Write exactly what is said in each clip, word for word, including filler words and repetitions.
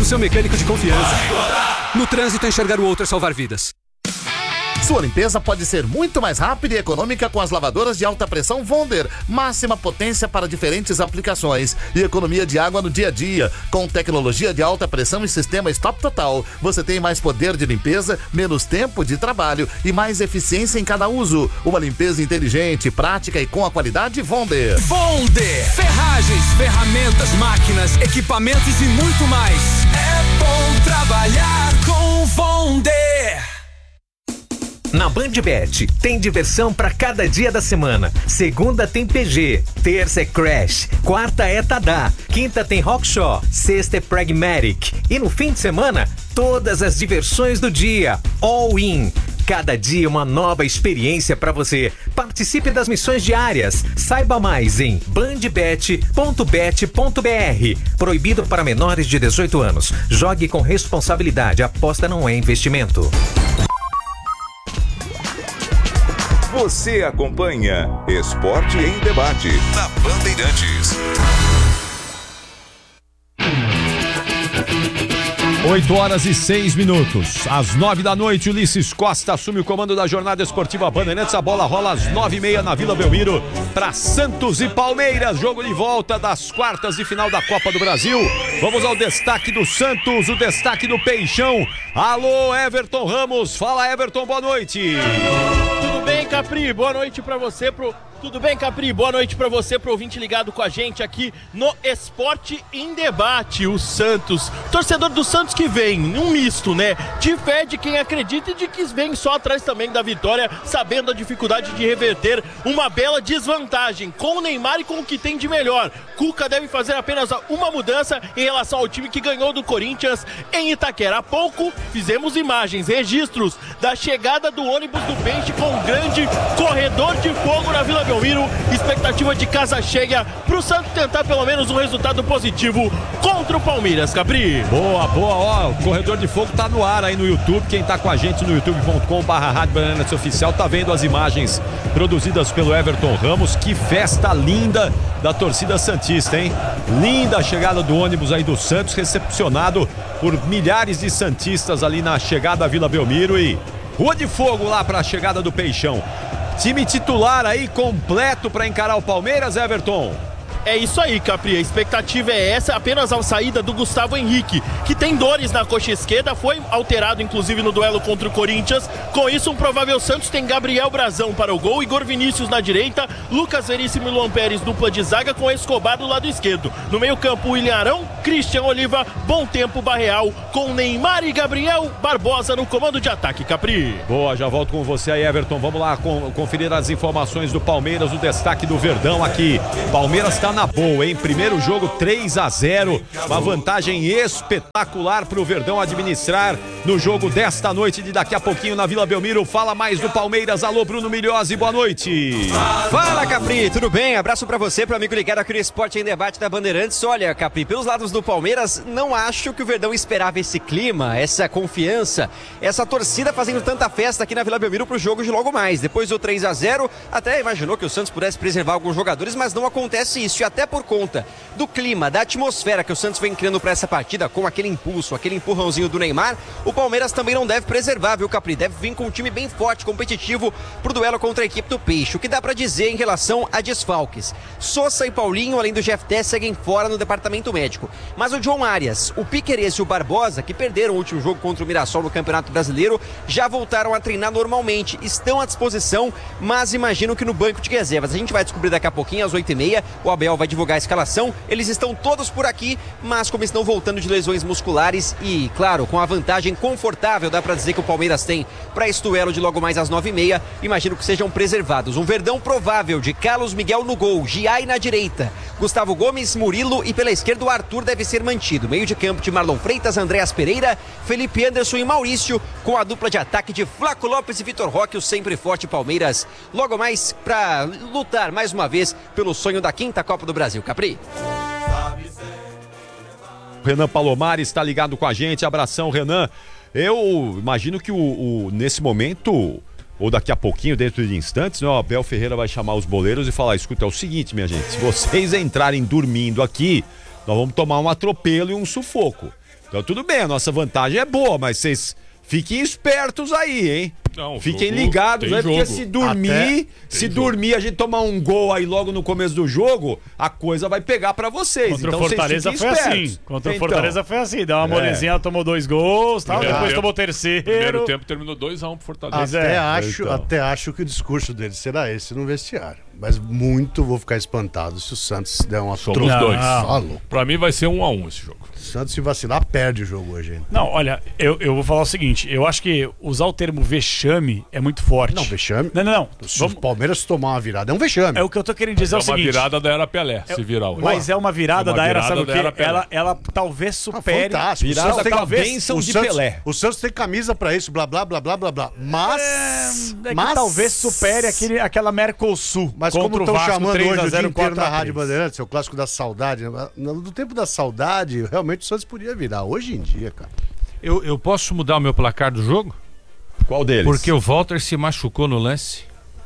seu mecânico de confiança. No trânsito, enxergar o outro é salvar vidas. Sua limpeza pode ser muito mais rápida e econômica com as lavadoras de alta pressão Wonder. Máxima potência para diferentes aplicações e economia de água no dia a dia. Com tecnologia de alta pressão e sistema Stop Total, você tem mais poder de limpeza, menos tempo de trabalho e mais eficiência em cada uso. Uma limpeza inteligente, prática e com a qualidade Wonder. Wonder! Ferragens, ferramentas, máquinas, equipamentos e muito mais. É bom trabalhar com Wonder! Na BandBet, tem diversão pra cada dia da semana. Segunda tem P G, terça é Crash, quarta é Tadá, quinta tem Rockshaw, sexta é Pragmatic. E no fim de semana, todas as diversões do dia. All in. Cada dia uma nova experiência pra você. Participe das missões diárias. Saiba mais em bandbet ponto bet ponto br. Proibido para menores de dezoito anos. Jogue com responsabilidade. Aposta não é investimento. Você acompanha Esporte em Debate na Bandeirantes. oito horas e seis minutos. Às nove da noite, Ulisses Costa assume o comando da jornada esportiva Bandeirantes. A bola rola às nove e meia na Vila Belmiro para Santos e Palmeiras. Jogo de volta das quartas de final da Copa do Brasil. Vamos ao destaque do Santos, o destaque do Peixão. Alô, Everton Ramos. Fala, Everton, boa noite. Tudo bem, Capri? Boa noite pra você, pro... Tudo bem, Capri? Boa noite pra você, pro ouvinte ligado com a gente aqui no Esporte em Debate. O Santos, torcedor do Santos que vem, um misto, né? De fé de quem acredita e de que vem só atrás também da vitória, sabendo a dificuldade de reverter uma bela desvantagem com o Neymar e com o que tem de melhor. Cuca deve fazer apenas uma mudança em relação ao time que ganhou do Corinthians em Itaquera. Há pouco fizemos imagens, registros da chegada do ônibus do Peixe com um grande corredor de fogo na Vila Belmiro. Expectativa de casa cheia pro Santos tentar pelo menos um resultado positivo contra o Palmeiras, Capri. Boa, boa, ó, o corredor de fogo tá no ar aí no YouTube. Quem tá com a gente no youtube ponto com barra rádio Bandeirantes Oficial tá vendo as imagens produzidas pelo Everton Ramos. Que festa linda da torcida santista, hein? Linda a chegada do ônibus aí do Santos, recepcionado por milhares de santistas ali na chegada à Vila Belmiro e rua de fogo lá pra chegada do Peixão. Time titular aí completo para encarar o Palmeiras, Everton? É isso aí, Capri, a expectativa é essa, apenas a saída do Gustavo Henrique, que tem dores na coxa esquerda, foi alterado inclusive no duelo contra o Corinthians. Com isso, um provável Santos tem Gabriel Brazão para o gol, Igor Vinícius na direita, Lucas Veríssimo e Luan Pérez, dupla de zaga, com Escobar do lado esquerdo. No meio campo, William Arão, Christian Oliva, Bom Tempo Barreal, com Neymar e Gabriel Barbosa no comando de ataque, Capri. Boa, já volto com você aí, Everton. Vamos lá com, conferir as informações do Palmeiras, o destaque do Verdão aqui. Palmeiras está na boa, hein? Primeiro jogo três a zero, uma vantagem espetacular para o Verdão administrar no jogo desta noite de daqui a pouquinho na Vila Belmiro. Fala mais do Palmeiras. Alô, Bruno Milhozzi, boa noite. Fala, Capri, tudo bem? Abraço pra você, pro amigo ligado aqui no Esporte em Debate da Bandeirantes. Olha, Capri, pelos lados do Palmeiras, não acho que o Verdão esperava esse clima, essa confiança, essa torcida fazendo tanta festa aqui na Vila Belmiro pro jogo de logo mais. Depois do três a zero, até imaginou que o Santos pudesse preservar alguns jogadores, mas não acontece isso. E até por conta do clima, da atmosfera que o Santos vem criando para essa partida, com aquele impulso, aquele empurrãozinho do Neymar, o Palmeiras também não deve preservar, viu, Capri? Deve vir com um time bem forte, competitivo pro duelo contra a equipe do Peixe. O que dá para dizer em relação a desfalques? Sosa e Paulinho, além do Jeff Tess, seguem fora no departamento médico. Mas o John Arias, o Piquerez e o Barbosa, que perderam o último jogo contra o Mirassol no Campeonato Brasileiro, já voltaram a treinar normalmente, estão à disposição, mas imagino que no banco de reservas. A gente vai descobrir daqui a pouquinho, às oito e meia, o Abel vai divulgar a escalação. Eles estão todos por aqui, mas como estão voltando de lesões musculares e, claro, com a vantagem confortável, dá pra dizer que o Palmeiras tem para esse duelo de logo mais às nove e meia, imagino que sejam preservados. Um Verdão provável de Carlos Miguel no gol, Giai na direita, Gustavo Gomes, Murilo e pela esquerda o Arthur deve ser mantido. Meio de campo de Marlon Freitas, Andréas Pereira, Felipe Anderson e Maurício, com a dupla de ataque de Flaco Lopes e Vitor Roque, o sempre forte Palmeiras, logo mais para lutar mais uma vez pelo sonho da quinta Copa do Brasil. Capri. Renan Palomari está ligado com a gente. Abração, Renan. Eu imagino que o, o, nesse momento, ou daqui a pouquinho, dentro de instantes, né, o Abel Ferreira vai chamar os boleiros e falar: escuta, é o seguinte, minha gente, se vocês entrarem dormindo aqui, nós vamos tomar um atropelo e um sufoco. Então tudo bem, a nossa vantagem é boa, mas vocês fiquem espertos aí, hein? Não, Fiquem jogo, ligados aí, porque jogo. se dormir, Até se tem dormir, a gente tomar um gol aí logo no começo do jogo, a coisa vai pegar pra vocês. Contra então o Fortaleza vocês foi espertos. assim. Contra então, o Fortaleza foi assim. Deu uma molezinha, ela tomou dois gols, tal, Primeiro depois tempo, tomou o terceiro. Primeiro tempo terminou dois a um pro Fortaleza. Até, é, acho, então. até acho que o discurso dele será esse no vestiário. Mas muito vou ficar espantado se o Santos der uma Somos troca. dois. Falou. Pra mim vai ser um a um esse jogo. O Santos, se vacilar, perde o jogo hoje ainda. Não, olha, eu, eu vou falar o seguinte, eu acho que usar o termo vexame é muito forte. Não, vexame. Não, não, não. Se Vamos... o Palmeiras tomar uma virada, é um vexame. É o que eu tô querendo dizer É é o uma seguinte. virada da era Pelé, se virar o Mas é uma virada É uma da era, virada sabe o da quê? era Pelé. Ela, ela talvez Ah, supere. fantástico. Virada O Santos tem- com a talvez- bênção o de Santos, Pelé. O Santos tem camisa pra isso, blá, blá, blá, blá, blá, blá. Mas... É que mas talvez supere aquele, aquela Mercosul. Mas contra como o estão Vasco, chamando três a hoje o dia zero, inteiro quatro a na três. Rádio Bandeirantes, é o clássico da saudade. né? No do tempo da saudade, realmente o Santos podia virar. Hoje em dia, cara. Eu, eu posso mudar o meu placar do jogo? Qual deles? Porque o Walter se machucou no lance.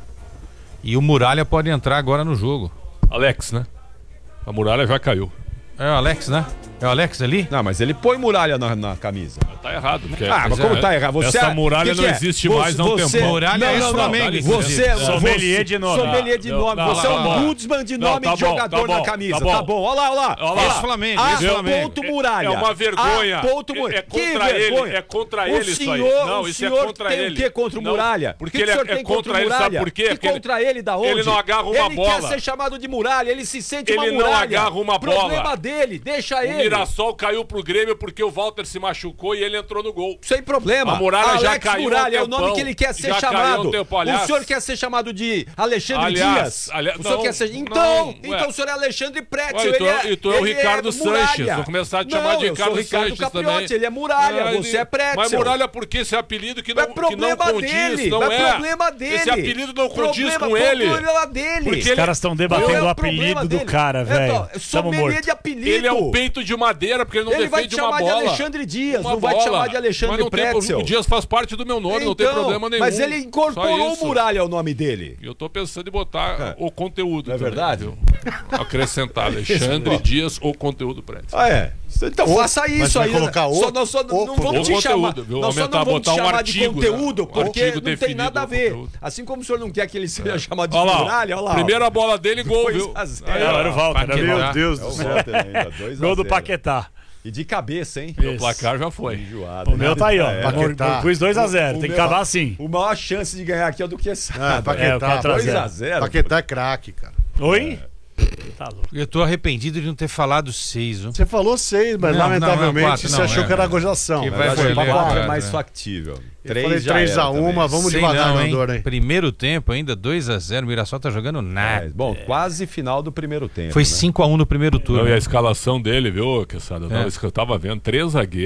E o Muralha pode entrar agora no jogo. Alex, né? A muralha já caiu. É o Alex, né? É o Alex ali? Não, mas ele põe muralha na, na camisa. Tá errado. Porque Ah, mas como tá errado? Você, Essa muralha que que não é? existe Você- mais há um você- tempo. Muralha é não, não, Flamengo, não. inclusive. Você, Sommelier você- de nome. Sommelier de Não, nome. não, Você é tá um bom. Budsman de Não, nome tá de bom, jogador tá bom, na camisa. tá bom. Tá bom, olha lá, olha lá. Olha lá. Olha lá. Ex-Flamengo, A ex-Flamengo. ponto Muralha. É uma vergonha. A ponto É- Muralha. é Que contra ele, vergonha. é contra O ele isso aí. senhor- Não, o isso é senhor contra tem ele. o que contra o Não, Muralha? porque que ele o senhor é- é tem contra contra o ele, sabe Muralha? por quê? Que Porque ele- contra ele da onde? ele não agarra uma Ele bola. quer ser chamado de Muralha, ele se sente uma Ele não muralha. agarra uma bola. Problema dele, deixa O ele. Mirassol caiu pro Grêmio porque o Walter se machucou e ele entrou no gol. Sem problema. A Muralha já Alex caiu Muralha há um é o nome tempão. que ele quer ser Já caiu há um chamado. tempo, aliás. O senhor quer ser chamado de Alexandre Aliás, Dias? aliás, o senhor não, quer ser... Então, não, então ué. o senhor é Alexandre Pretzel. Ué, e tu ele é- é, e tu é o ele Ricardo Muralha. Sanches. Vou começar a te Não, chamar de eu Ricardo sou Ricardo Sanches Capriotti, também. ele é Muralha, Ah, você é Pretzel. Mas Muralha por que esse apelido que É não, que não problema condiz? dele, Não é é. problema dele. Esse apelido não condiz Problema- com ele. Problema dele. Porque Os ele- caras estão Não debatendo é o o problema apelido do dele. cara, Então, velho. Tamo sommelier morto. de apelido. Ele é um peito de madeira porque ele não Ele vai defende te uma chamar de bola. Alexandre Dias, Uma não vai te bola. chamar de Alexandre Mas não tem- Pretzel. O Dias faz parte do meu nome, não tem Então, problema nenhum. Mas ele Só incorporou o isso. Muralha ao nome dele. E eu tô pensando em botar o conteúdo. Não é também, verdade? viu? Acrescentar Alexandre Dias ou conteúdo Pretzel. Ah, é? Então Ou- faça mas isso vai aí. colocar Só, o- nós só o não vamos conteúdo, te chamar. viu? Nós só Aumentar, não vamos te botar um chamar de artigo, conteúdo, né? Um porque artigo não tem definido nada a ao ver. conteúdo. Assim como o senhor não quer que ele seja chamado de Olha lá, Muralha, olha lá. ó. primeira bola dele, gol, dois viu? a zero. Aí, Não, ó. era o Walter, era Paquetá. o Meu Deus É do o céu. Walter ainda, dois a Gol do zero. Paquetá. E de cabeça, hein? O placar já foi. Enjoado, O meu tá aí, ó. É, Paquetá. Pus dois a zero. O Tem que meu- acabar assim. O maior chance de ganhar aqui é o do que Ah, sabe. Paquetá. É, o quatro a zero. dois a zero. Paquetá é craque, cara. Oi? Tá louco. Eu tô arrependido de não ter falado seis. Viu? Você falou seis, mas Não, lamentavelmente não, não, quatro, você não, achou é, que era é. gozação. Que né? vai Eu achei valer, pra quatro quatro. é mais é. factível. Eu três falei já três era a um, também. vamos Sei devagar não, no hein? Andorra, hein? Primeiro tempo ainda, dois a zero. O Mirassol tá jogando nada. É, bom, quase final do primeiro tempo. Foi né? cinco a um no primeiro turno. Não, e a escalação dele, viu, Quesada? É. Não, isso que eu tava vendo, três zagueiros.